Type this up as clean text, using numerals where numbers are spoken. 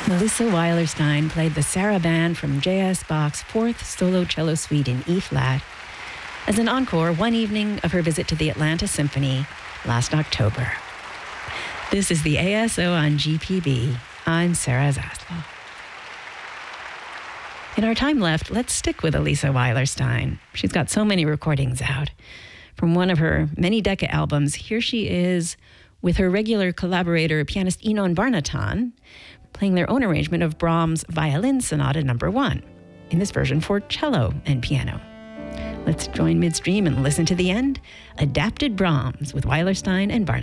Melissa Weilerstein played the Sarabande from J.S. Bach's Fourth Solo Cello Suite in E-flat as an encore one evening of her visit to the Atlanta Symphony last October. This is the ASO on GPB. I'm Sarah Zaslow. In our time left, let's stick with Elisa Weilerstein. She's got so many recordings out. From one of her many Decca albums, here she is with her regular collaborator, pianist Inon Barnatan, playing their own arrangement of Brahms' Violin Sonata No. 1, in this version for cello and piano. Let's join midstream and listen to the end. Adapted Brahms with Weilerstein and Barnatan.